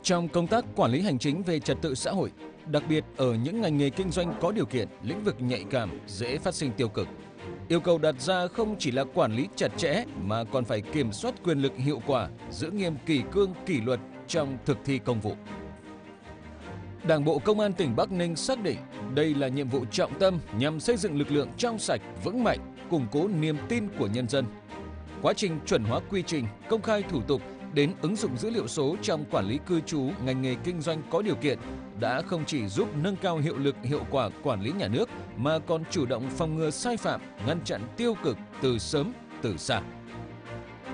Trong công tác quản lý hành chính về trật tự xã hội, đặc biệt ở những ngành nghề kinh doanh có điều kiện, lĩnh vực nhạy cảm, dễ phát sinh tiêu cực, yêu cầu đặt ra không chỉ là quản lý chặt chẽ mà còn phải kiểm soát quyền lực hiệu quả, giữ nghiêm kỷ cương kỷ luật trong thực thi công vụ. Đảng bộ Công an tỉnh Bắc Ninh xác định đây là nhiệm vụ trọng tâm nhằm xây dựng lực lượng trong sạch, vững mạnh, củng cố niềm tin của nhân dân. Quá trình chuẩn hóa quy trình, công khai thủ tục đến ứng dụng dữ liệu số trong quản lý cư trú ngành nghề kinh doanh có điều kiện đã không chỉ giúp nâng cao hiệu lực hiệu quả quản lý nhà nước mà còn chủ động phòng ngừa sai phạm, ngăn chặn tiêu cực từ sớm từ xa.